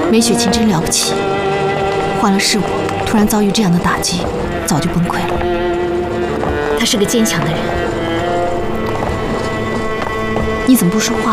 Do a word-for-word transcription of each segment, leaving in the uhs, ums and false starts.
梅雪琴真了不起，换了是我，突然遭遇这样的打击，早就崩溃了。她是个坚强的人。你怎么不说话？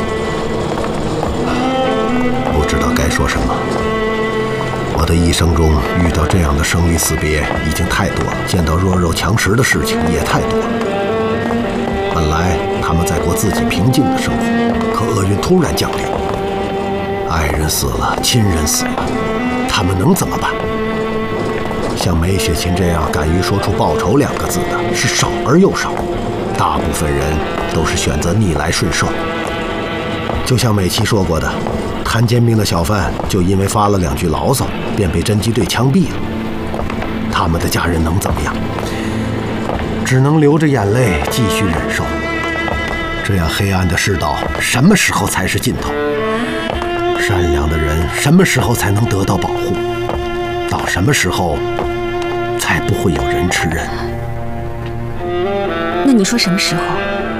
不知道该说什么。我的一生中遇到这样的生离死别已经太多了，见到弱肉强食的事情也太多了。本来他们在过自己平静的生活，可厄运突然降临，爱人死了，亲人死了，他们能怎么办？像梅雪琴这样敢于说出报仇两个字的是少而又少，大部分人都是选择逆来顺受。就像美琪说过的，摊煎饼的小贩就因为发了两句牢骚，便被侦缉队枪毙了。他们的家人能怎么样？只能流着眼泪继续忍受。这样黑暗的世道，什么时候才是尽头？善良的人什么时候才能得到保护？到什么时候才不会有人吃人？ 那你说什么时候？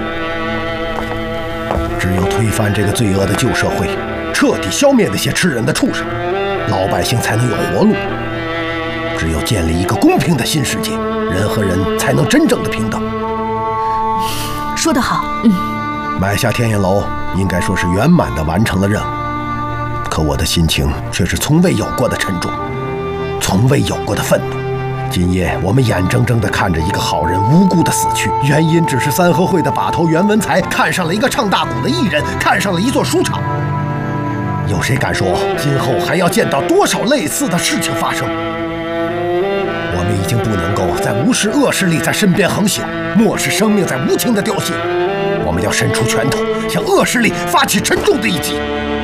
只有推翻这个罪恶的旧社会，彻底消灭那些吃人的畜生，老百姓才能有活路。只有建立一个公平的新世界，人和人才能真正的平等。 说得好，嗯。 买下天眼楼应该说是圆满的完成了任务，可我的心情却是从未有过的沉重，从未有过的愤怒。今夜我们眼睁睁地看着一个好人无辜的死去，原因只是三合会的把头袁文才看上了一个唱大鼓的艺人，看上了一座书场。有谁敢说今后还要见到多少类似的事情发生？我们已经不能够再无视恶势力在身边横行，漠视生命在无情的凋谢。我们要伸出拳头，向恶势力发起沉重的一击。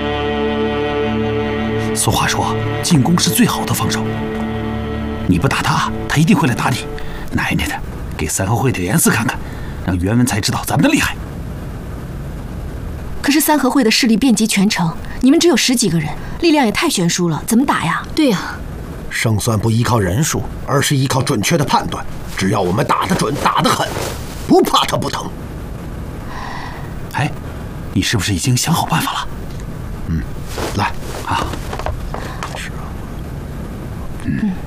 俗话说，进攻是最好的防守。你不打他，他一定会来打你。奶奶的，给三合会的脸色看看，让袁文才知道咱们的厉害。 可是三合会的势力遍及全城，你们只有十几个人，力量也太悬殊了，怎么打呀？ 对呀， 胜算不依靠人数，而是依靠准确的判断。只要我们打得准，打得狠，不怕他不疼。 哎，你是不是已经想好办法了？ 嗯，来啊， 是啊， 嗯。